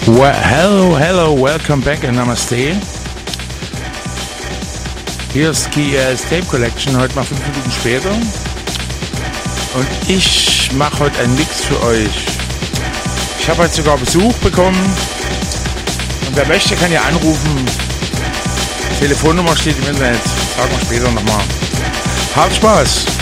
Well, hello, welcome back and Namaste. Hier ist KS Tape Collection, heute mal 5 Minuten später. Und ich mache heute einen Mix für euch. Ich habe heute sogar Besuch bekommen. Und wer möchte, kann ja anrufen. Telefonnummer steht im Internet. Sagen wir später nochmal. Habt Spaß!